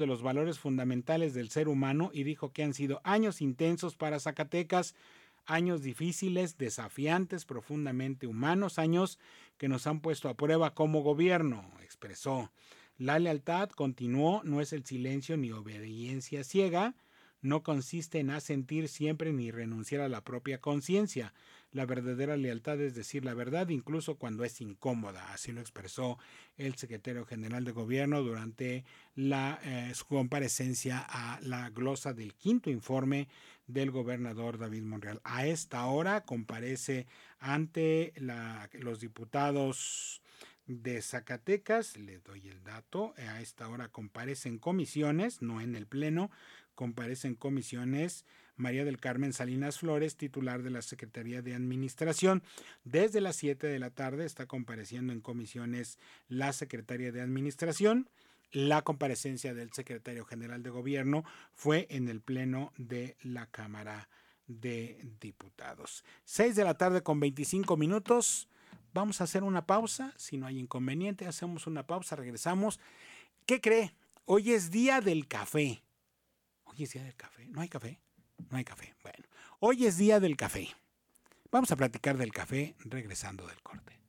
de los valores fundamentales del ser humano y dijo que han sido años intensos para Zacatecas, años difíciles, desafiantes, profundamente humanos, años que nos han puesto a prueba como gobierno, expresó. La lealtad, continuó, no es el silencio ni obediencia ciega, no consiste en asentir siempre ni renunciar a la propia conciencia. La verdadera lealtad es decir la verdad incluso cuando es incómoda. Así lo expresó el secretario general de gobierno durante su comparecencia a la glosa del quinto informe del gobernador David Monreal. A esta hora comparece ante los diputados de Zacatecas, le doy el dato, a esta hora comparecen comisiones, no en el pleno, comparecen comisiones María del Carmen Salinas Flores, titular de la Secretaría de Administración. Desde las 7 de la tarde está compareciendo en comisiones la Secretaría de Administración. La comparecencia del secretario general de gobierno fue en el pleno de la Cámara de Diputados. 6 de la tarde con 25 minutos. Vamos a hacer una pausa, si no hay inconveniente, hacemos una pausa, regresamos. ¿Qué cree? Hoy es día del café. Hoy es día del café. ¿No hay café? No hay café. Bueno, hoy es día del café. Vamos a platicar del café regresando del corte.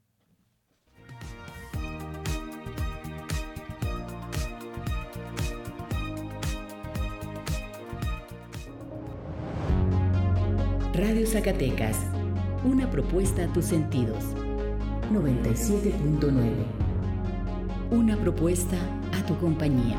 Radio Zacatecas, una propuesta a tus sentidos. 97.9. Una propuesta a tu compañía.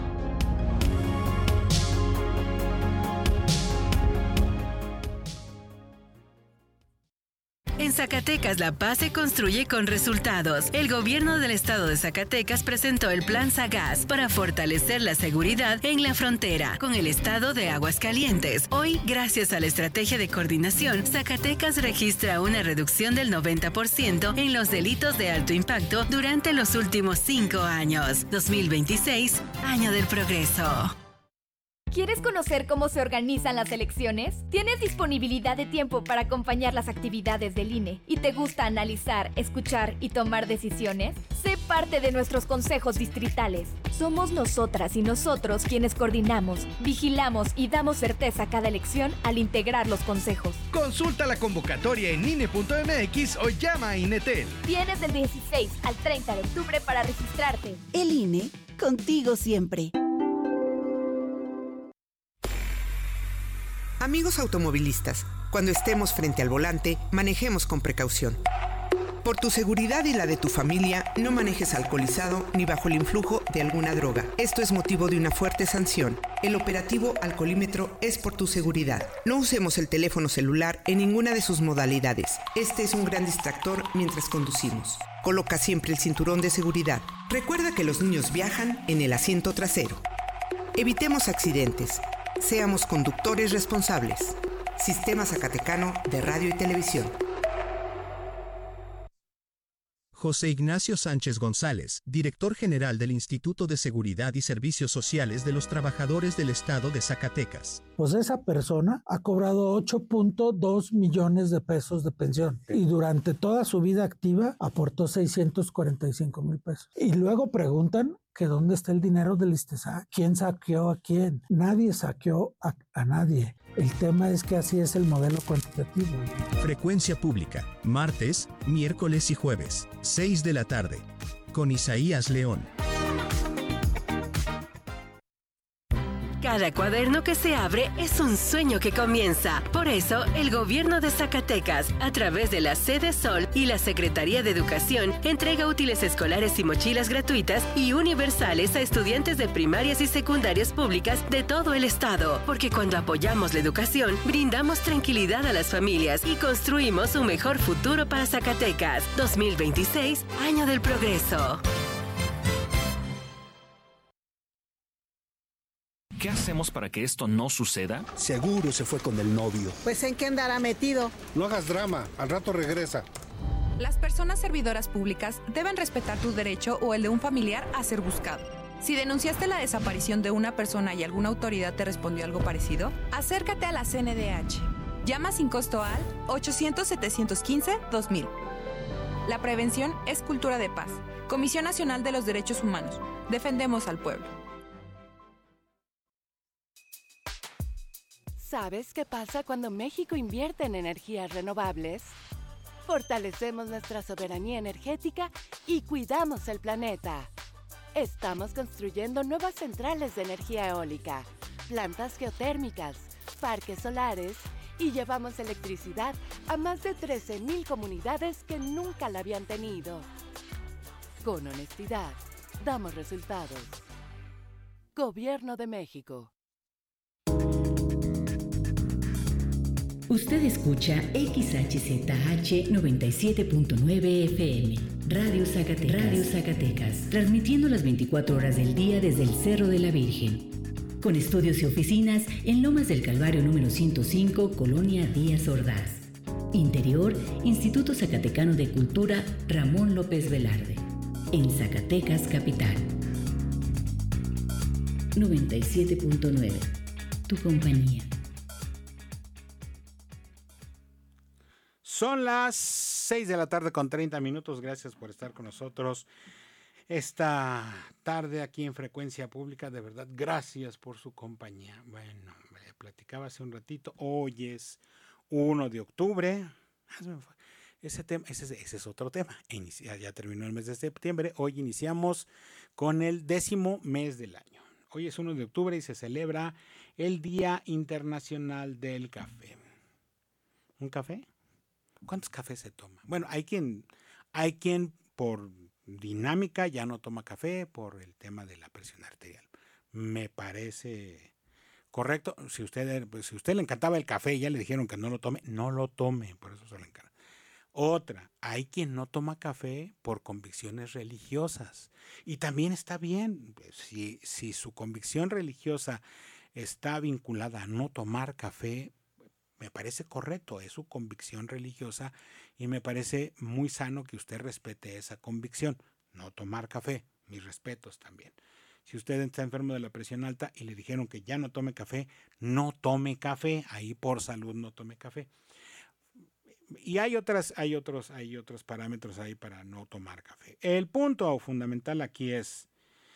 En Zacatecas la paz se construye con resultados. El gobierno del estado de Zacatecas presentó el Plan Sagaz para fortalecer la seguridad en la frontera con el estado de Aguascalientes. Hoy, gracias a la estrategia de coordinación, Zacatecas registra una reducción del 90% en los delitos de alto impacto durante los últimos 5 años. 2026, año del progreso. ¿Quieres conocer cómo se organizan las elecciones? ¿Tienes disponibilidad de tiempo para acompañar las actividades del INE y te gusta analizar, escuchar y tomar decisiones? Sé parte de nuestros consejos distritales. Somos nosotras y nosotros quienes coordinamos, vigilamos y damos certeza a cada elección al integrar los consejos. Consulta la convocatoria en INE.mx o llama a INETEL. Tienes del 16 al 30 de octubre para registrarte. El INE, contigo siempre. Amigos automovilistas, cuando estemos frente al volante, manejemos con precaución. Por tu seguridad y la de tu familia, no manejes alcoholizado ni bajo el influjo de alguna droga. Esto es motivo de una fuerte sanción. El operativo alcoholímetro es por tu seguridad. No usemos el teléfono celular en ninguna de sus modalidades. Este es un gran distractor mientras conducimos. Coloca siempre el cinturón de seguridad. Recuerda que los niños viajan en el asiento trasero. Evitemos accidentes. Seamos conductores responsables. Sistema Zacatecano de Radio y Televisión. José Ignacio Sánchez González, director general del Instituto de Seguridad y Servicios Sociales de los Trabajadores del Estado de Zacatecas. Pues esa persona ha cobrado 8.2 millones de pesos de pensión y durante toda su vida activa aportó 645 mil pesos. Y luego preguntan que dónde está el dinero del ISTESAC, quién saqueó a quién. Nadie saqueó a nadie. El tema es que así es el modelo cuantitativo. Frecuencia Pública, martes, miércoles y jueves, 6 de la tarde, con Isaías León. Cada cuaderno que se abre es un sueño que comienza. Por eso, el gobierno de Zacatecas, a través de la Sede Sol y la Secretaría de Educación, entrega útiles escolares y mochilas gratuitas y universales a estudiantes de primarias y secundarias públicas de todo el estado. Porque cuando apoyamos la educación, brindamos tranquilidad a las familias y construimos un mejor futuro para Zacatecas. 2026, año del progreso. ¿Qué hacemos para que esto no suceda? Seguro se fue con el novio. Pues ¿en qué andará metido? No hagas drama, al rato regresa. Las personas servidoras públicas deben respetar tu derecho o el de un familiar a ser buscado. Si denunciaste la desaparición de una persona y alguna autoridad te respondió algo parecido, acércate a la CNDH. Llama sin costo al 800-715-2000. La prevención es cultura de paz. Comisión Nacional de los Derechos Humanos. Defendemos al pueblo. ¿Sabes qué pasa cuando México invierte en energías renovables? Fortalecemos nuestra soberanía energética y cuidamos el planeta. Estamos construyendo nuevas centrales de energía eólica, plantas geotérmicas, parques solares y llevamos electricidad a más de 13,000 comunidades que nunca la habían tenido. Con honestidad, damos resultados. Gobierno de México. Usted escucha XHZH 97.9 FM, Radio Zacatecas, transmitiendo las 24 horas del día desde el Cerro de la Virgen. Con estudios y oficinas en Lomas del Calvario número 105, Colonia Díaz Ordaz. Interior, Instituto Zacatecano de Cultura Ramón López Velarde. En Zacatecas, capital. 97.9, tu compañía. Son las 6 de la tarde con 30 minutos. Gracias por estar con nosotros esta tarde aquí en Frecuencia Pública. De verdad, gracias por su compañía. Bueno, me platicaba hace un ratito. Hoy es 1 de octubre. Ese es otro tema. Ya terminó el mes de septiembre. Hoy iniciamos con el 10º mes del año. Hoy es 1 de octubre y se celebra el Día Internacional del Café. ¿Un café? ¿Cuántos cafés se toma? Bueno, hay quien por dinámica ya no toma café por el tema de la presión arterial. Me parece correcto. Si usted le encantaba el café y ya le dijeron que no lo tome, por eso se le encanta. Otra, hay quien no toma café por convicciones religiosas. Y también está bien, si su convicción religiosa está vinculada a no tomar café, me parece correcto, es su convicción religiosa y me parece muy sano que usted respete esa convicción. No tomar café, mis respetos también. Si usted está enfermo de la presión alta y le dijeron que ya no tome café, no tome café, ahí por salud no tome café. Y hay otros parámetros ahí para no tomar café. El punto fundamental aquí es,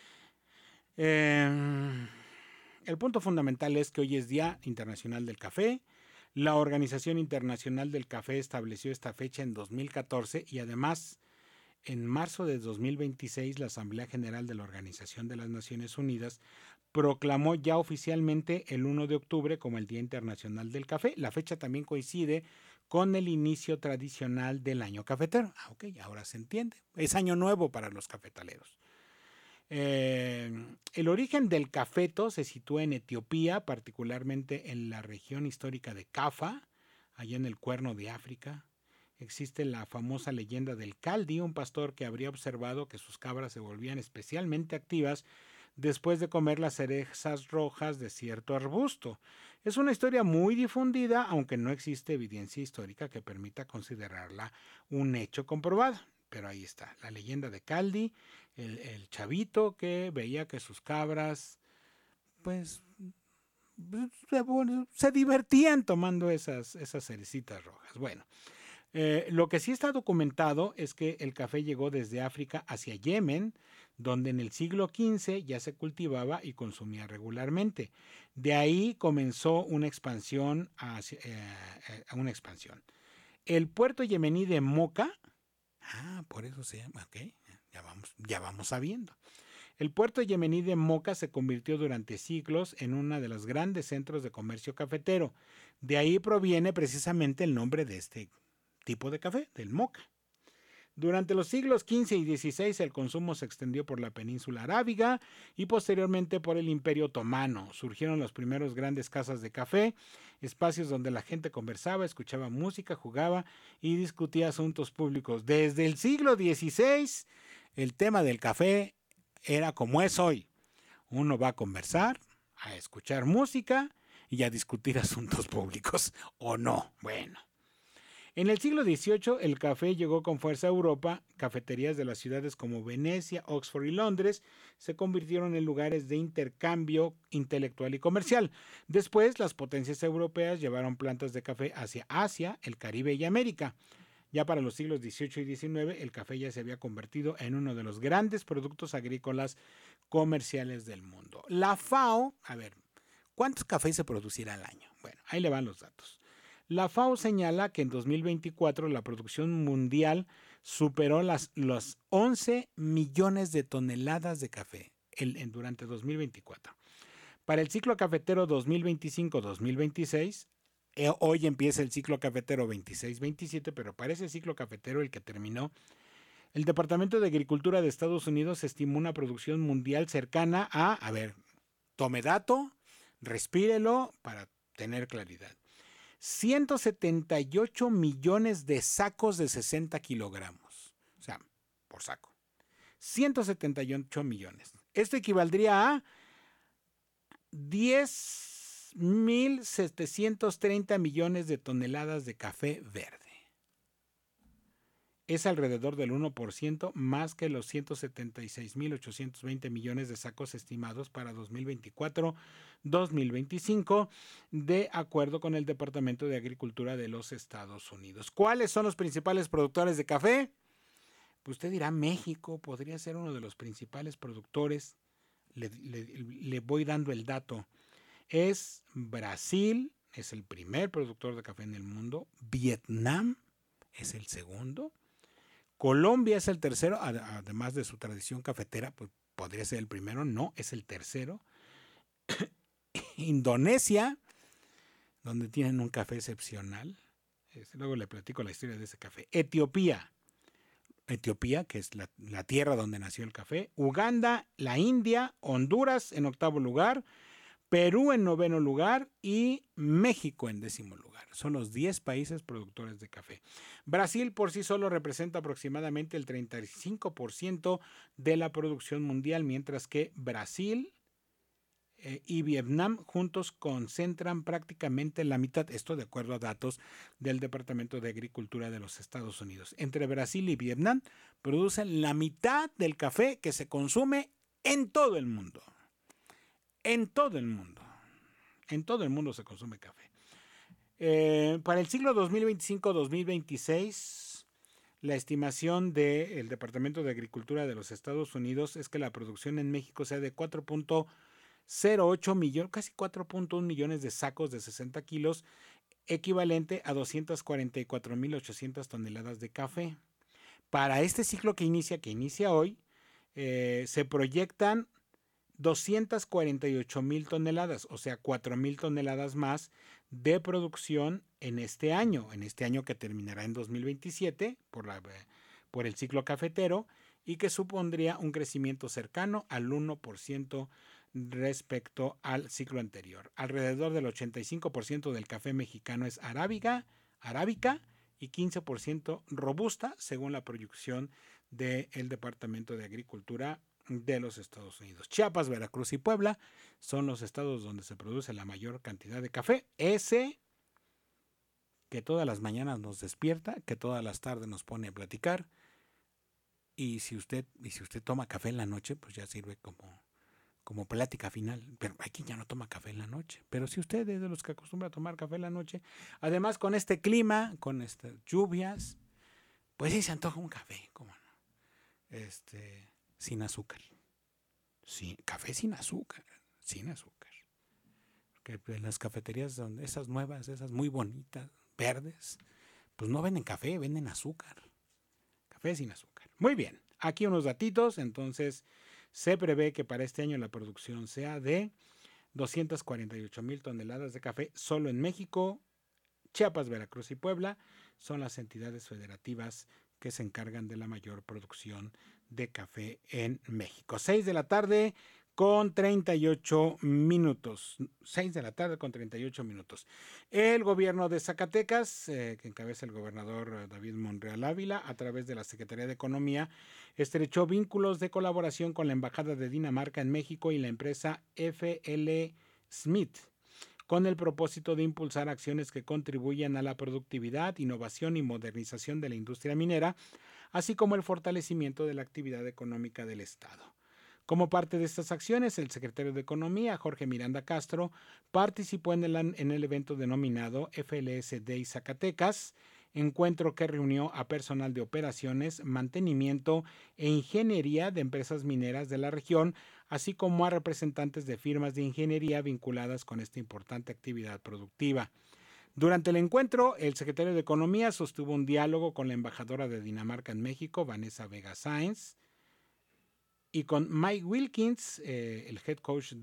el punto fundamental es que hoy es Día Internacional del Café. La Organización Internacional del Café estableció esta fecha en 2014 y además en marzo de 2026 la Asamblea General de la Organización de las Naciones Unidas proclamó ya oficialmente el 1 de octubre como el Día Internacional del Café. La fecha también coincide con el inicio tradicional del año cafetero. Ok, ahora se entiende. Es año nuevo para los cafetaleros. El origen del cafeto se sitúa en Etiopía, particularmente en la región histórica de Cafa, allá en el Cuerno de África. Existe la famosa leyenda del Caldi, un pastor que habría observado que sus cabras se volvían especialmente activas después de comer las cerezas rojas de cierto arbusto. Es una historia muy difundida, aunque no existe evidencia histórica que permita considerarla un hecho comprobado. Pero ahí está, la leyenda de Caldi, el chavito que veía que sus cabras, pues, se divertían tomando esas cerecitas rojas. Bueno, lo que sí está documentado es que el café llegó desde África hacia Yemen, donde en el siglo XV ya se cultivaba y consumía regularmente. De ahí comenzó una expansión. El puerto yemení de Moca, por eso se llama, ok, ya vamos sabiendo. El puerto yemení de Moca se convirtió durante siglos en uno de los grandes centros de comercio cafetero. De ahí proviene precisamente el nombre de este tipo de café, del Moca. Durante los siglos XV y XVI el consumo se extendió por la península arábiga y posteriormente por el Imperio Otomano. Surgieron los primeros grandes casas de café, espacios donde la gente conversaba, escuchaba música, jugaba y discutía asuntos públicos. Desde el siglo XVI el tema del café era como es hoy. Uno va a conversar, a escuchar música y a discutir asuntos públicos, ¿o no? Bueno. En el siglo XVIII el café llegó con fuerza a Europa. Cafeterías de las ciudades como Venecia, Oxford y Londres se convirtieron en lugares de intercambio intelectual y comercial. Después las potencias europeas llevaron plantas de café hacia Asia, el Caribe y América. Ya para los siglos XVIII y XIX el café ya se había convertido en uno de los grandes productos agrícolas comerciales del mundo. La FAO, ¿cuántos cafés se producirá al año? Bueno, ahí le van los datos. La FAO señala que en 2024 la producción mundial superó los 11 millones de toneladas de café durante 2024. Para el ciclo cafetero 2025-2026, hoy empieza el ciclo cafetero 26-27, pero para ese ciclo cafetero, el que terminó, el Departamento de Agricultura de Estados Unidos estimó una producción mundial cercana a ver, tome dato, respírelo para tener claridad. 178 millones de sacos de 60 kilogramos. O sea, por saco. 178 millones. Esto equivaldría a 10.730 millones de toneladas de café verde. Es alrededor del 1% más que los 176.820 millones de sacos estimados para 2024-2025, de acuerdo con el Departamento de Agricultura de los Estados Unidos. ¿Cuáles son los principales productores de café? Pues usted dirá, México podría ser uno de los principales productores. Le voy dando el dato. Es Brasil, es el primer productor de café en el mundo. Vietnam es el segundo. Colombia es el tercero, además de su tradición cafetera, pues podría ser el primero, no, es el tercero. Indonesia, donde tienen un café excepcional. Luego le platico la historia de ese café. Etiopía, que es la tierra donde nació el café. Uganda, la India, Honduras en 8º lugar. Perú en 9º lugar y México en 10º lugar. Son los 10 países productores de café. Brasil por sí solo representa aproximadamente el 35% de la producción mundial, mientras que Brasil y Vietnam juntos concentran prácticamente la mitad, esto de acuerdo a datos del Departamento de Agricultura de los Estados Unidos. Entre Brasil y Vietnam producen la mitad del café que se consume en todo el mundo. En todo el mundo se consume café. Para el ciclo 2025-2026, la estimación del Departamento de Agricultura de los Estados Unidos es que la producción en México sea de 4.08 millones, casi 4.1 millones de sacos de 60 kilos, equivalente a 244.800 toneladas de café. Para este ciclo que inicia hoy, se proyectan 248,000 toneladas, o sea, 4,000 toneladas más de producción en este año que terminará en 2027 por el ciclo cafetero, y que supondría un crecimiento cercano al 1% respecto al ciclo anterior. Alrededor del 85% del café mexicano es arábica y 15% robusta, según la proyección del Departamento de Agricultura de los Estados Unidos. Chiapas, Veracruz y Puebla son los estados donde se produce la mayor cantidad de café. Ese que todas las mañanas nos despierta, que todas las tardes nos pone a platicar. Y si usted toma café en la noche, pues ya sirve como plática final. Pero hay quien ya no toma café en la noche. Pero si usted es de los que acostumbra a tomar café en la noche, además con este clima, con estas lluvias, pues sí se antoja un café, ¿cómo no? Sin azúcar. Sí, café sin azúcar. Porque en las cafeterías son esas nuevas, esas muy bonitas, verdes, pues no venden café, venden azúcar. Café sin azúcar. Muy bien, aquí unos datitos. Entonces, se prevé que para este año la producción sea de 248,000 toneladas de café solo en México. Chiapas, Veracruz y Puebla son las entidades federativas que se encargan de la mayor producción de café en México. 6 de la tarde con 38 minutos. 6 de la tarde con 38 minutos. El gobierno de Zacatecas, que encabeza el gobernador David Monreal Ávila, a través de la Secretaría de Economía, estrechó vínculos de colaboración con la Embajada de Dinamarca en México y la empresa FL Smith, con el propósito de impulsar acciones que contribuyan a la productividad, innovación y modernización de la industria minera, así como el fortalecimiento de la actividad económica del Estado. Como parte de estas acciones, el secretario de Economía, Jorge Miranda Castro, participó en el evento denominado FLS Day Zacatecas, encuentro que reunió a personal de operaciones, mantenimiento e ingeniería de empresas mineras de la región, así como a representantes de firmas de ingeniería vinculadas con esta importante actividad productiva. Durante el encuentro, el secretario de Economía sostuvo un diálogo con la embajadora de Dinamarca en México, Vanessa Vega Sáenz, y con Mike Wilkins, el head coach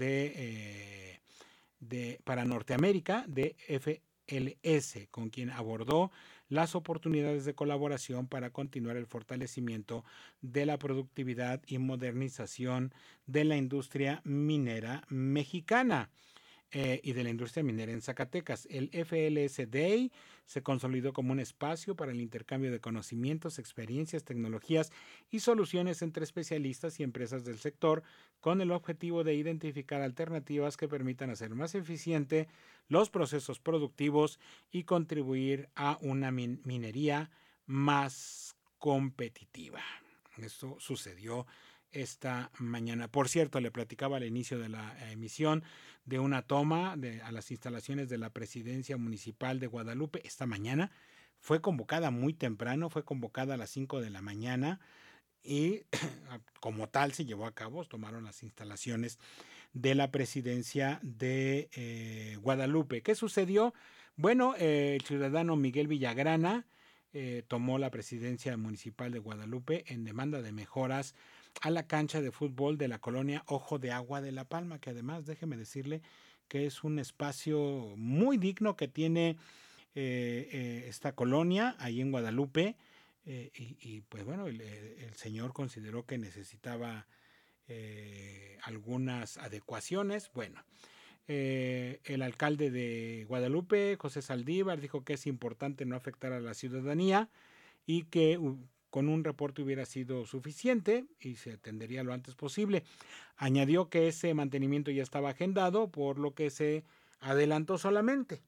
para Norteamérica de FLS, con quien abordó las oportunidades de colaboración para continuar el fortalecimiento de la productividad y modernización de la industria minera mexicana y de la industria minera en Zacatecas. El FLS Day se consolidó como un espacio para el intercambio de conocimientos, experiencias, tecnologías y soluciones entre especialistas y empresas del sector, con el objetivo de identificar alternativas que permitan hacer más eficiente los procesos productivos y contribuir a una minería más competitiva. Esto sucedió esta mañana. Por cierto, le platicaba al inicio de la emisión de una toma a las instalaciones de la Presidencia Municipal de Guadalupe esta mañana. Fue convocada muy temprano, fue convocada a las 5 de la mañana y como tal se llevó a cabo, tomaron las instalaciones de la Presidencia de Guadalupe. ¿Qué sucedió? Bueno, el ciudadano Miguel Villagrana tomó la Presidencia Municipal de Guadalupe en demanda de mejoras a la cancha de fútbol de la colonia Ojo de Agua de La Palma, que además déjeme decirle que es un espacio muy digno que tiene esta colonia ahí en Guadalupe y pues bueno, el señor consideró que necesitaba algunas adecuaciones. Bueno, el alcalde de Guadalupe, José Saldívar, dijo que es importante no afectar a la ciudadanía y que con un reporte hubiera sido suficiente y se atendería lo antes posible. Añadió que ese mantenimiento ya estaba agendado, por lo que se adelantó solamente.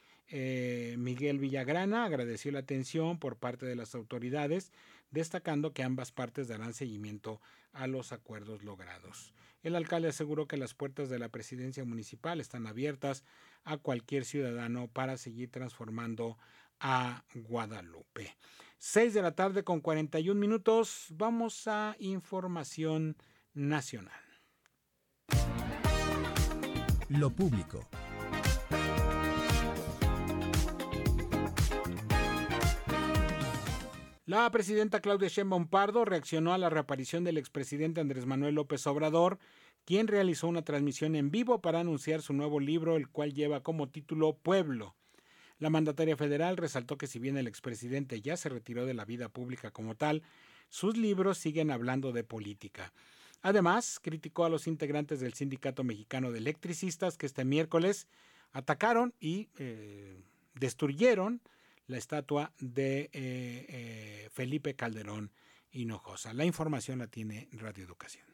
Miguel Villagrana agradeció la atención por parte de las autoridades, destacando que ambas partes darán seguimiento a los acuerdos logrados. El alcalde aseguró que las puertas de la presidencia municipal están abiertas a cualquier ciudadano para seguir transformando a Guadalupe. 6 de la tarde con 41 minutos. Vamos a información nacional. Lo público. La presidenta Claudia Sheinbaum Pardo reaccionó a la reaparición del expresidente Andrés Manuel López Obrador, quien realizó una transmisión en vivo para anunciar su nuevo libro, el cual lleva como título Pueblo. La mandataria federal resaltó que si bien el expresidente ya se retiró de la vida pública como tal, sus libros siguen hablando de política. Además, criticó a los integrantes del Sindicato Mexicano de Electricistas que este miércoles atacaron y destruyeron la estatua de Felipe Calderón Hinojosa. La información la tiene Radio Educación.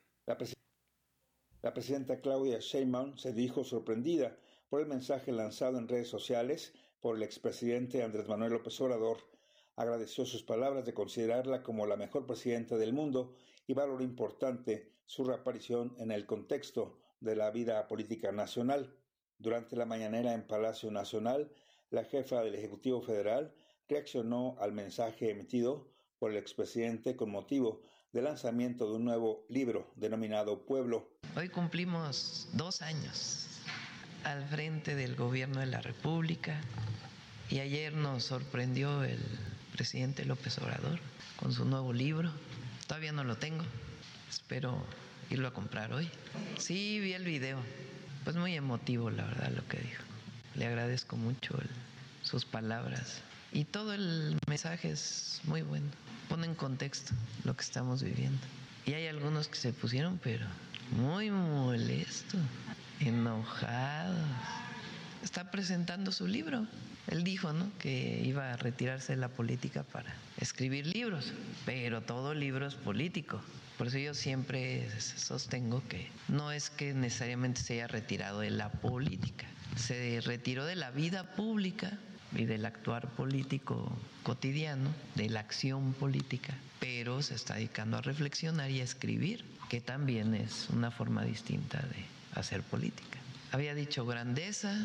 La presidenta Claudia Sheinbaum se dijo sorprendida por el mensaje lanzado en redes sociales por el expresidente Andrés Manuel López Obrador. Agradeció sus palabras de considerarla como la mejor presidenta del mundo y valoró importante su reaparición en el contexto de la vida política nacional. Durante la mañanera en Palacio Nacional, la jefa del Ejecutivo Federal reaccionó al mensaje emitido por el expresidente con motivo del lanzamiento de un nuevo libro denominado Pueblo. Hoy cumplimos 2 años al frente del gobierno de la República y ayer nos sorprendió el presidente López Obrador con su nuevo libro. Todavía no lo tengo, espero irlo a comprar hoy. Sí, vi el video, pues muy emotivo la verdad lo que dijo. Le agradezco mucho sus palabras y todo el mensaje es muy bueno, pone en contexto lo que estamos viviendo. Y hay algunos que se pusieron pero muy molestos, enojados. Está presentando su libro. Él dijo, ¿no?, que iba a retirarse de la política para escribir libros, pero todo libro es político. Por eso yo siempre sostengo que no es que necesariamente se haya retirado de la política, se retiró de la vida pública y del actuar político cotidiano, de la acción política, pero se está dedicando a reflexionar y a escribir, que también es una forma distinta de hacer política. Había dicho grandeza,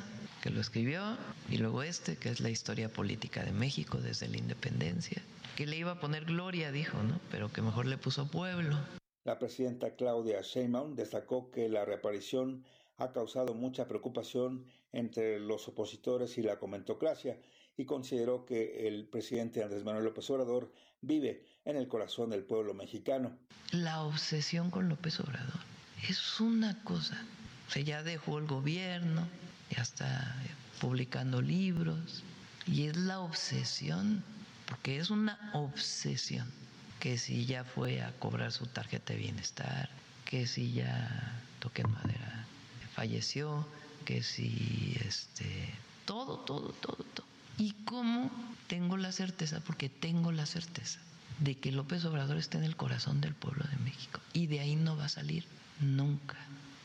que lo escribió, y luego que es la historia política de México desde la independencia, que le iba a poner Gloria, dijo, ¿no? Pero que mejor le puso Pueblo. La presidenta Claudia Sheinbaum destacó que la reaparición ha causado mucha preocupación entre los opositores y la comentocracia, y consideró que el presidente Andrés Manuel López Obrador vive en el corazón del pueblo mexicano. La obsesión con López Obrador es una cosa. O sea, ya dejó el gobierno, ya está publicando libros, y es la obsesión, porque es una obsesión, que si ya fue a cobrar su tarjeta de bienestar, que si ya, toqué en madera, falleció, que si todo. Y cómo tengo la certeza, porque tengo la certeza de que López Obrador está en el corazón del pueblo de México, y de ahí no va a salir nunca,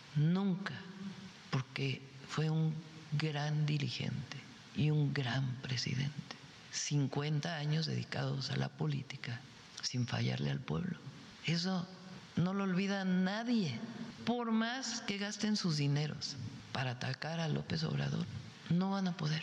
porque fue un gran dirigente y un gran presidente. 50 años dedicados a la política sin fallarle al pueblo. Eso no lo olvida nadie, por más que gasten sus dineros para atacar a López Obrador. No van a poder.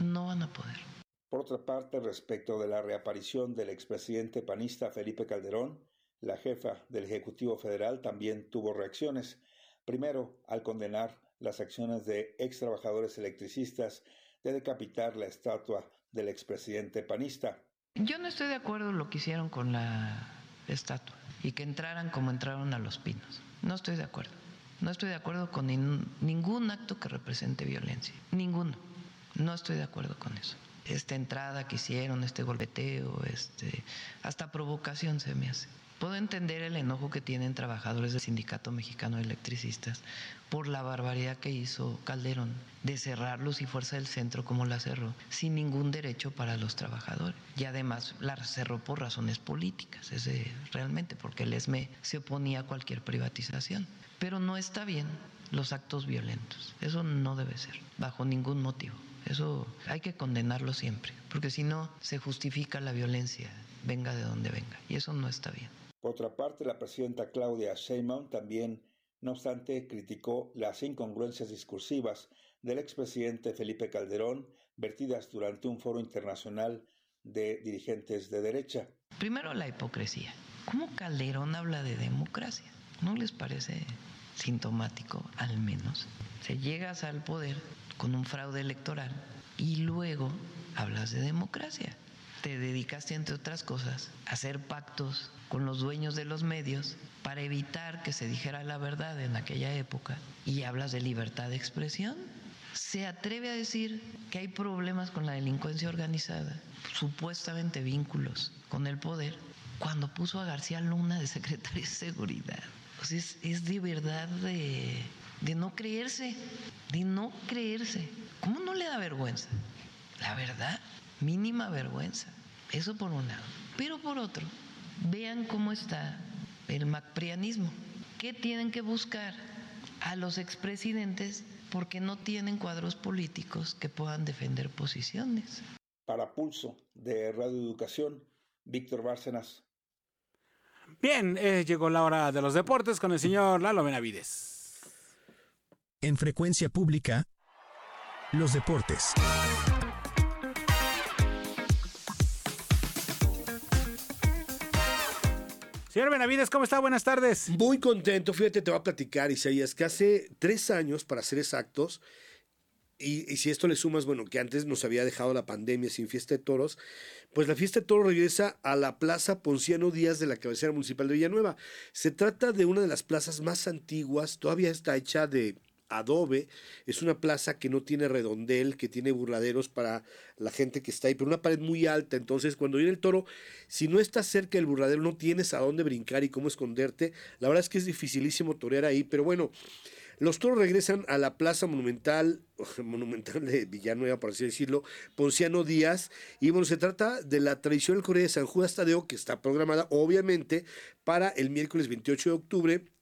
Por otra parte, respecto de la reaparición del expresidente panista Felipe Calderón, la jefa del Ejecutivo Federal también tuvo reacciones. Primero, al condenar las acciones de ex trabajadores electricistas de decapitar la estatua del expresidente panista. Yo no estoy de acuerdo en lo que hicieron con la estatua y que entraran como entraron a Los Pinos. No estoy de acuerdo. No estoy de acuerdo con ningún acto que represente violencia. Ninguno. No estoy de acuerdo con eso. Esta entrada que hicieron, este golpeteo, hasta provocación se me hace. Puedo entender el enojo que tienen trabajadores del Sindicato Mexicano de Electricistas por la barbaridad que hizo Calderón de cerrar Luz y Fuerza del Centro como la cerró, sin ningún derecho para los trabajadores. Y además la cerró por razones políticas, realmente, porque el ESME se oponía a cualquier privatización. Pero no está bien los actos violentos. Eso no debe ser, bajo ningún motivo. Eso hay que condenarlo siempre, porque si no se justifica la violencia, venga de donde venga, y eso no está bien. Por otra parte, la presidenta Claudia Sheinbaum también, no obstante, criticó las incongruencias discursivas del expresidente Felipe Calderón, vertidas durante un foro internacional de dirigentes de derecha. Primero, la hipocresía. ¿Cómo Calderón habla de democracia? ¿No les parece sintomático, al menos? Se llegas al poder con un fraude electoral y luego hablas de democracia. Te dedicaste, entre otras cosas, a hacer pactos con los dueños de los medios para evitar que se dijera la verdad en aquella época, y hablas de libertad de expresión. Se atreve a decir que hay problemas con la delincuencia organizada, supuestamente vínculos con el poder, cuando puso a García Luna de secretario de Seguridad. Pues es de verdad de no creerse, ¿Cómo no le da vergüenza? La verdad, mínima vergüenza. Eso por un lado. Pero por otro, vean cómo está el macprianismo. ¿Qué tienen que buscar a los expresidentes? Porque no tienen cuadros políticos que puedan defender posiciones. Para Pulso de Radio Educación, Víctor Bárcenas. Bien, llegó la hora de los deportes con el señor Lalo Benavides. En Frecuencia Pública, los deportes. Señor Benavides, ¿cómo está? Buenas tardes. Muy contento, fíjate, te voy a platicar, Isaías, que hace 3 años, para ser exactos, y si esto le sumas, bueno, que antes nos había dejado la pandemia sin fiesta de toros, pues la fiesta de toros regresa a la Plaza Ponciano Díaz de la cabecera municipal de Villanueva. Se trata de una de las plazas más antiguas, todavía está hecha de adobe, es una plaza que no tiene redondel, que tiene burladeros para la gente que está ahí, pero una pared muy alta. Entonces cuando viene el toro, si no estás cerca del burladero no tienes a dónde brincar y cómo esconderte. La verdad es que es dificilísimo torear ahí, pero bueno, los toros regresan a la plaza monumental de Villanueva, por así decirlo, Ponciano Díaz, y bueno, se trata de la tradicional corrida de San Judas Tadeo, que está programada obviamente para el miércoles 28 de octubre,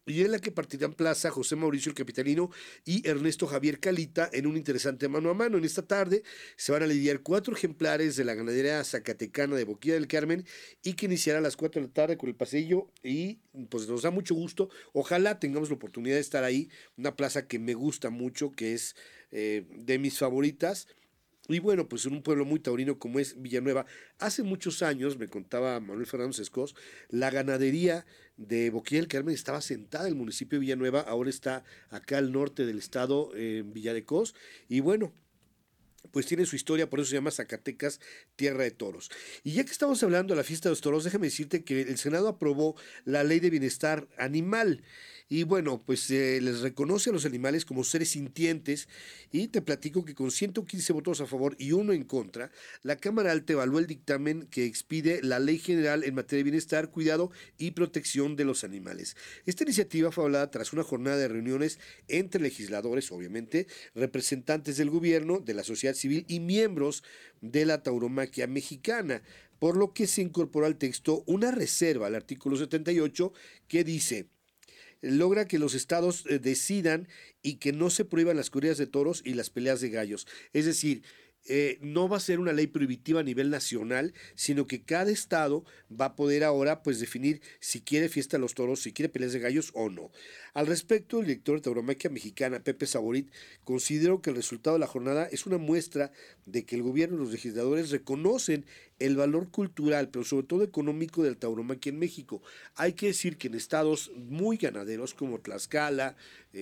y en la que partirán plaza José Mauricio el Capitalino y Ernesto Javier Calita en un interesante mano a mano. En esta tarde se van a lidiar 4 ejemplares de la ganadería zacatecana de Boquilla del Carmen y que iniciará a las 4 de la tarde con el pasillo, y pues nos da mucho gusto. Ojalá tengamos la oportunidad de estar ahí, una plaza que me gusta mucho, que es de mis favoritas. Y bueno, pues en un pueblo muy taurino como es Villanueva, hace muchos años, me contaba Manuel Fernando Sescos, la ganadería de Boquilla del Carmen estaba sentada en el municipio de Villanueva, ahora está acá al norte del estado, en Villa de Cos, y bueno, pues tiene su historia, por eso se llama Zacatecas, Tierra de Toros. Y ya que estamos hablando de la fiesta de los toros, déjame decirte que el Senado aprobó la Ley de Bienestar Animal. Y bueno, pues les reconoce a los animales como seres sintientes, y te platico que con 115 votos a favor y 1 en contra, la Cámara Alta evaluó el dictamen que expide la Ley General en materia de bienestar, cuidado y protección de los animales. Esta iniciativa fue hablada tras una jornada de reuniones entre legisladores, obviamente, representantes del gobierno, de la sociedad civil y miembros de la tauromaquia mexicana, por lo que se incorporó al texto una reserva al artículo 78 que dice: logra que los estados decidan y que no se prohíban las corridas de toros y las peleas de gallos. Es decir, no va a ser una ley prohibitiva a nivel nacional, sino que cada estado va a poder ahora pues definir si quiere fiesta de los toros, si quiere peleas de gallos o no. Al respecto, el director de Tauromaquia Mexicana, Pepe Saborit, consideró que el resultado de la jornada es una muestra de que el gobierno y los legisladores reconocen el valor cultural, pero sobre todo económico, del tauromaquia en México. Hay que decir que en estados muy ganaderos como Tlaxcala,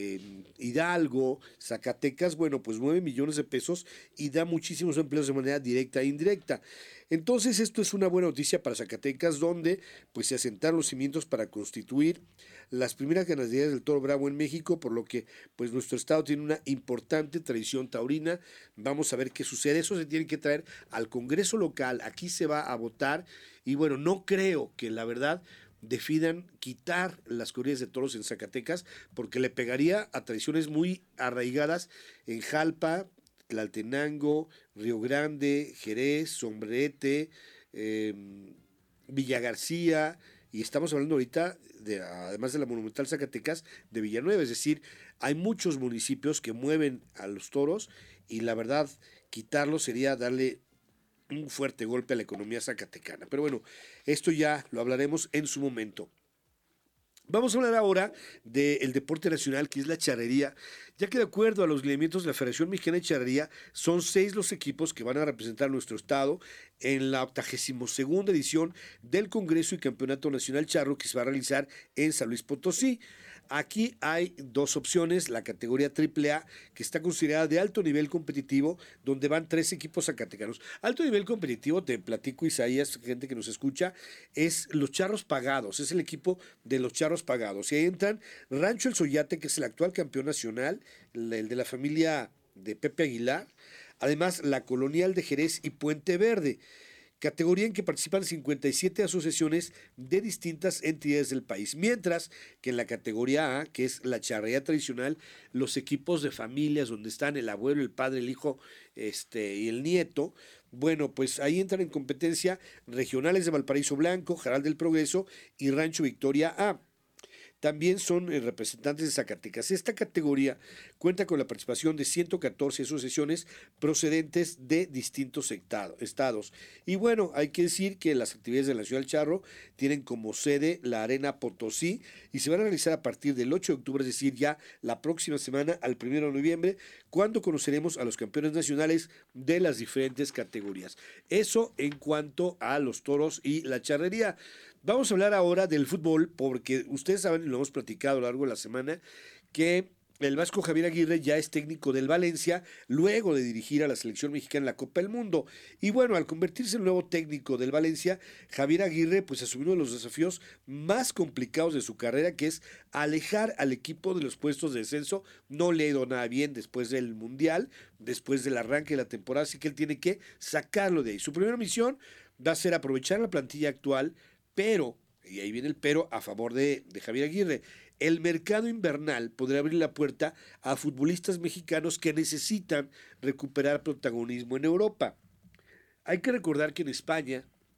Hidalgo, Zacatecas, bueno, pues 9 millones de pesos y da muchísimos empleos de manera directa e indirecta. Entonces esto es una buena noticia para Zacatecas, donde pues se asentaron los cimientos para constituir las primeras ganaderías del toro bravo en México, por lo que pues nuestro estado tiene una importante tradición taurina. Vamos a ver qué sucede. Eso se tiene que traer al Congreso local, aquí se va a votar, y bueno, no creo que la verdad decidan quitar las corridas de toros en Zacatecas, porque le pegaría a tradiciones muy arraigadas en Jalpa, Tlaltenango, Río Grande, Jerez, Sombrerete, Villa García, y estamos hablando ahorita, además de la Monumental Zacatecas, de Villanueva. Es decir, hay muchos municipios que mueven a los toros, y la verdad, quitarlos sería darle un fuerte golpe a la economía zacatecana. Pero bueno, esto ya lo hablaremos en su momento. Vamos a hablar ahora del deporte nacional, que es la charrería, ya que de acuerdo a los lineamientos de la Federación Mexicana de Charrería, son 6 los equipos que van a representar a nuestro estado en la 82ª edición del Congreso y Campeonato Nacional Charro, que se va a realizar en San Luis Potosí. Aquí hay 2 opciones: la categoría AAA, que está considerada de alto nivel competitivo, donde van 3 equipos zacatecanos. Alto nivel competitivo, te platico, Isaías, gente que nos escucha, es los Charros Pagados, es el equipo de los Charros Pagados. Y ahí entran Rancho El Soyate, que es el actual campeón nacional, el de la familia de Pepe Aguilar, además la Colonial de Jerez y Puente Verde, categoría en que participan 57 asociaciones de distintas entidades del país, mientras que en la categoría A, que es la charrería tradicional, los equipos de familias donde están el abuelo, el padre, el hijo y el nieto, bueno, pues ahí entran en competencia Regionales de Valparaíso Blanco, Jaral del Progreso y Rancho Victoria A. También son representantes de Zacatecas. Esta categoría cuenta con la participación de 114 asociaciones procedentes de distintos estados. Y bueno, hay que decir que las actividades de la Ciudad del Charro tienen como sede la Arena Potosí y se van a realizar a partir del 8 de octubre, es decir, ya la próxima semana al 1 de noviembre, cuando conoceremos a los campeones nacionales de las diferentes categorías. Eso en cuanto a los toros y la charrería. Vamos a hablar ahora del fútbol, porque ustedes saben, y lo hemos platicado a lo largo de la semana, que el vasco Javier Aguirre ya es técnico del Valencia, luego de dirigir a la selección mexicana en la Copa del Mundo. Y bueno, al convertirse en el nuevo técnico del Valencia, Javier Aguirre pues asumió uno de los desafíos más complicados de su carrera, que es alejar al equipo de los puestos de descenso. No le ha ido nada bien después del Mundial, después del arranque de la temporada, así que él tiene que sacarlo de ahí. Su primera misión va a ser aprovechar la plantilla actual, pero, y ahí viene el pero a favor de Javier Aguirre, el mercado invernal podrá abrir la puerta a futbolistas mexicanos que necesitan recuperar protagonismo en Europa. Hay que recordar que en España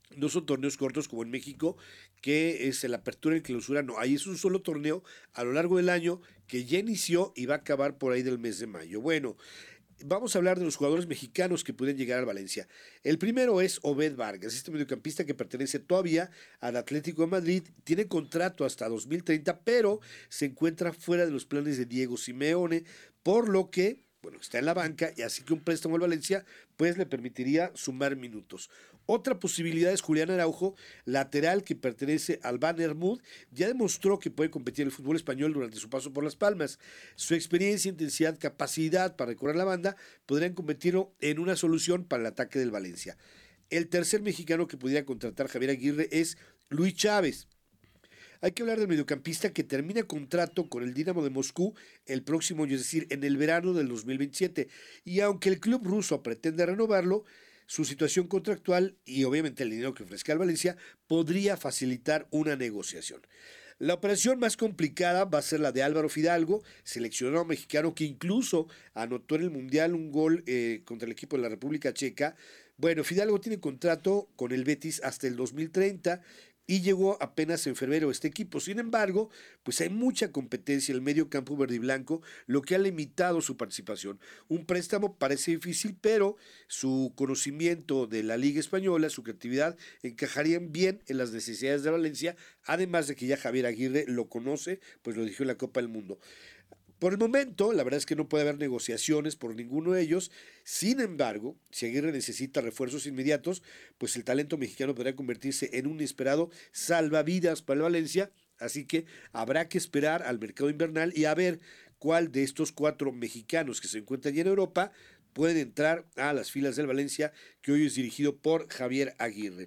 No son torneos cortos como en México, que es la apertura y clausura. No, ahí es un solo torneo a lo largo del año que ya inició y va a acabar por ahí del mes de mayo. Bueno, vamos a hablar de los jugadores mexicanos que pueden llegar al Valencia. El primero es Obed Vargas, este mediocampista que pertenece todavía al Atlético de Madrid. Tiene contrato hasta 2030, pero se encuentra fuera de los planes de Diego Simeone, por lo que, bueno, está en la banca, y así que un préstamo al Valencia pues le permitiría sumar minutos. Otra posibilidad es Julián Araujo, lateral que pertenece al Bournemouth. Ya demostró que puede competir en el fútbol español durante su paso por Las Palmas. Su experiencia, intensidad, capacidad para recorrer la banda podrían convertirlo en una solución para el ataque del Valencia. El tercer mexicano que pudiera contratar Javier Aguirre es Luis Chávez. Hay que hablar del mediocampista que termina contrato con el Dinamo de Moscú el próximo año, es decir, en el verano del 2027. Y aunque el club ruso pretende renovarlo, su situación contractual y obviamente el dinero que ofrezca al Valencia podría facilitar una negociación. La operación más complicada va a ser la de Álvaro Fidalgo, seleccionado mexicano que incluso anotó en el Mundial un gol contra el equipo de la República Checa. Bueno, Fidalgo tiene contrato con el Betis hasta el 2030 y llegó apenas en febrero este equipo. Sin embargo, pues hay mucha competencia en el medio campo verde y blanco, lo que ha limitado su participación. Un préstamo parece difícil, pero su conocimiento de la Liga Española, su creatividad, encajarían bien en las necesidades de Valencia, además de que ya Javier Aguirre lo conoce, pues lo dirigió en la Copa del Mundo. Por el momento, la verdad es que no puede haber negociaciones por ninguno de ellos. Sin embargo, si Aguirre necesita refuerzos inmediatos, pues el talento mexicano podría convertirse en un inesperado salvavidas para el Valencia. Así que habrá que esperar al mercado invernal y a ver cuál de estos 4 mexicanos que se encuentran ya en Europa puede entrar a las filas del Valencia, que hoy es dirigido por Javier Aguirre.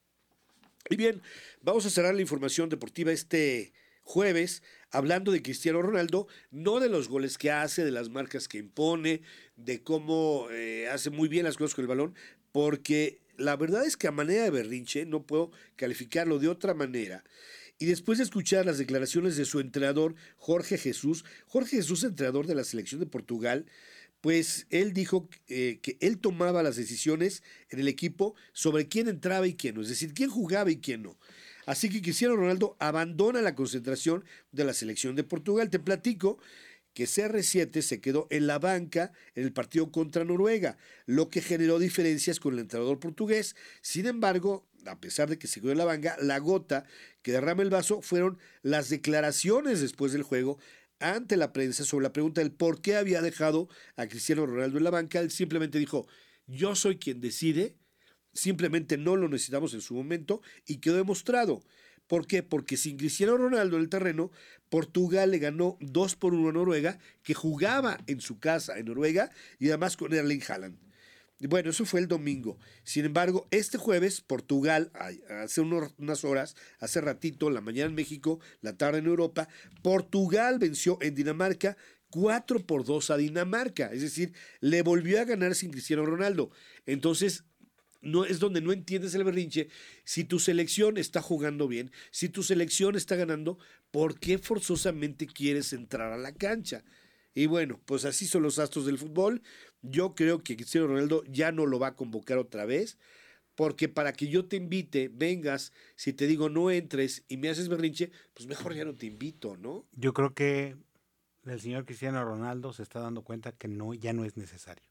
Y bien, vamos a cerrar la información deportiva este jueves hablando de Cristiano Ronaldo, no de los goles que hace, de las marcas que impone, de cómo hace muy bien las cosas con el balón, porque la verdad es que a manera de berrinche, no puedo calificarlo de otra manera. Y después de escuchar las declaraciones de su entrenador Jorge Jesús, entrenador de la selección de Portugal, pues él dijo que él tomaba las decisiones en el equipo sobre quién entraba y quién no, es decir, quién jugaba y quién no. Así que Cristiano Ronaldo abandona la concentración de la selección de Portugal. Te platico que CR7 se quedó en la banca en el partido contra Noruega, lo que generó diferencias con el entrenador portugués. Sin embargo, a pesar de que se quedó en la banca, la gota que derrama el vaso fueron las declaraciones después del juego ante la prensa sobre la pregunta del por qué había dejado a Cristiano Ronaldo en la banca. Él simplemente dijo: yo soy quien decide, simplemente no lo necesitamos en su momento, y quedó demostrado. ¿Por qué? Porque sin Cristiano Ronaldo en el terreno, Portugal le ganó 2-1 a Noruega, que jugaba en su casa en Noruega y además con Erling Haaland. Bueno, eso fue el domingo. Sin embargo, este jueves, Portugal, hace unas horas, hace ratito, la mañana en México, la tarde en Europa, Portugal venció en Dinamarca 4-2 a Dinamarca. Es decir, le volvió a ganar sin Cristiano Ronaldo. Entonces, no es donde no entiendes el berrinche. Si tu selección está jugando bien, si tu selección está ganando, ¿por qué forzosamente quieres entrar a la cancha? Y bueno, pues así son los astros del fútbol. Yo creo que Cristiano Ronaldo ya no lo va a convocar otra vez, porque para que yo te invite, vengas, si te digo no entres y me haces berrinche, pues mejor ya no te invito, ¿no? Yo creo que el señor Cristiano Ronaldo se está dando cuenta que ya no es necesario.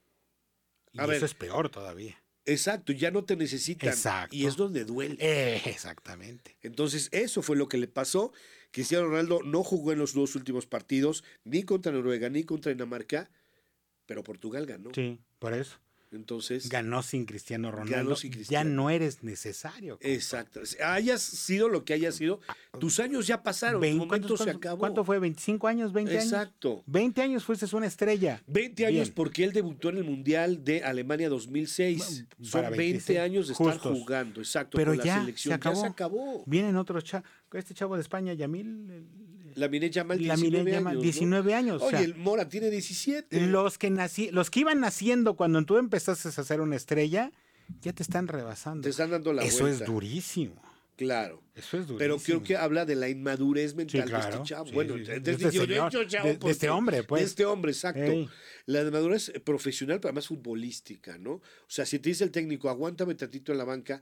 Y eso es peor todavía. Exacto, ya no te necesitan. Exacto. Y es donde duele. Exactamente. Entonces, eso fue lo que le pasó. Cristiano Ronaldo no jugó en los 2 últimos partidos, ni contra Noruega, ni contra Dinamarca, pero Portugal ganó. Sí, por eso. Entonces, ganó sin Cristiano Ronaldo. Ya no eres necesario. Exacto. Hayas sido lo que hayas sido, tus años ya pasaron, tu momento se acabó. ¿Cuánto fue? ¿25 años? ¿20 años? Exacto. 20 años fuiste una estrella. 20 años porque él debutó en el Mundial de Alemania 2006. Son 20 años de estar jugando, exacto. Pero con la ya selección. Se acabó. Ya se acabó. Vienen otros chavos. Este chavo de España, Yamil. Lamine Yamal, 19 años. Oye, el Mora tiene 17. Los que iban naciendo cuando tú empezaste a hacer una estrella, ya te están rebasando. Te están dando la vuelta. Eso es durísimo. Claro. Eso es durísimo. Pero creo que habla de la inmadurez mental de este chavo. Sí, bueno, de este hombre, pues. De este hombre, exacto. Ey. La inmadurez profesional, pero además futbolística, ¿no? O sea, si te dice el técnico, aguántame tantito en la banca,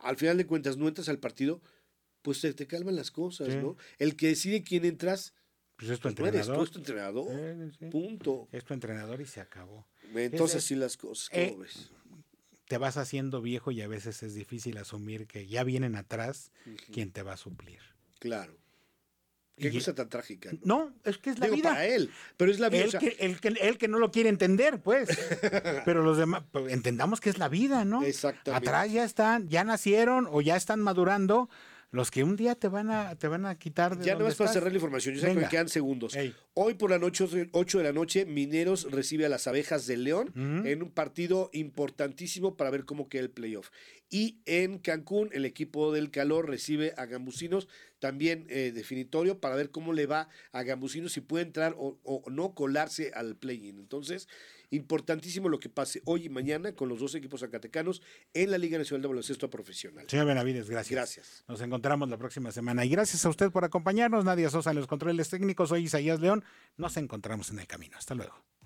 al final de cuentas no entras al partido, pues te calman las cosas, Sí. ¿no? El que decide quién entras, Pues es tu pues no eres entrenador. tú, es tu entrenador. Sí. Punto. Es tu entrenador y se acabó. Entonces sí las cosas, ¿cómo ves? Te vas haciendo viejo y a veces es difícil asumir que ya vienen atrás quien te va a suplir. Claro. Qué cosa tan trágica. No, es que es la Digo, vida. para él, pero es la vida. Él que no lo quiere entender, pues. Pero los demás, pues, entendamos que es la vida, ¿no? Exactamente. Atrás ya están, ya nacieron o ya están madurando los que un día te van a quitar de Ya donde nomás para estás. cerrar la información, yo sé que me Venga. quedan segundos. Ey. Hoy por la noche, 8 de la noche, Mineros recibe a las Abejas de León en un partido importantísimo para ver cómo queda el playoff. Y en Cancún, el equipo del Calor recibe a Gambusinos, también definitorio, para ver cómo le va a Gambusinos, si puede entrar o no colarse al play-in. Entonces, importantísimo lo que pase hoy y mañana con los dos equipos zacatecanos en la Liga Nacional de Baloncesto Profesional. Señor Benavides, gracias. Gracias. Nos encontramos la próxima semana. Y gracias a usted por acompañarnos. Nadia Sosa en los controles técnicos. Soy Isaías León. Nos encontramos en el camino. Hasta luego.